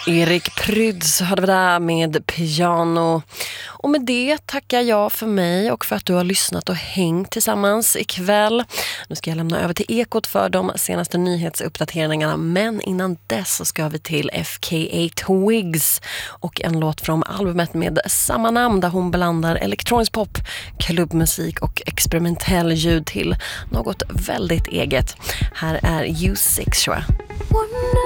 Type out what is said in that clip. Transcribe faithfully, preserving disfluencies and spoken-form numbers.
Erik Prydz hörde vi där med Piano. Och med det tackar jag för mig och för att du har lyssnat och hängt tillsammans ikväll. Nu ska jag lämna över till Ekot för de senaste nyhetsuppdateringarna. Men innan dess så ska vi till F K A Twigs och en låt från albumet med samma namn där hon blandar elektronisk pop, klubbmusik och experimentell ljud till något väldigt eget. Här är U six, tror jag.